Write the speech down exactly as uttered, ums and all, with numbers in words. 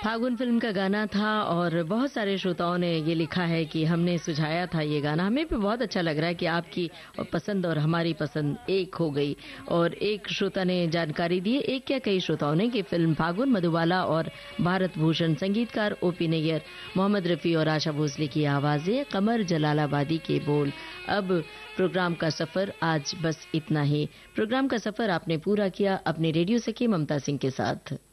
फागुन film का गाना था और बहुत सारे श्रोताओं ने ये लिखा है कि हमने सुझाया था ये गाना। हमें भी बहुत अच्छा लग रहा है कि आपकी पसंद और हमारी पसंद एक हो गई। और एक श्रोता ने जानकारी दी, एक क्या कई श्रोताओं ने, कि फिल्म फागुन मधुबाला और भारत भूषण, संगीतकार ओपी नैयर, मोहम्मद रफी और आशा भोसले की आवाजें, कमर जलालाबादी के बोल। अब प्रोग्राम का सफर आज बस इतना ही। प्रोग्राम का सफर आपने पूरा किया अपने रेडियो सखी ममता सिंह के साथ।